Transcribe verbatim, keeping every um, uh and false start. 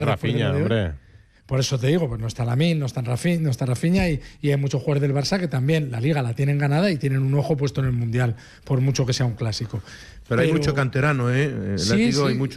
Rafinha, hombre. Por eso te digo, pues no está Lamine, no está Rafinha, no está Rafinha y, y hay muchos jugadores del Barça que también la Liga la tienen ganada y tienen un ojo puesto en el Mundial, por mucho que sea un clásico. Pero, Pero hay mucho canterano, ¿eh? Sí, sí. Hay mucho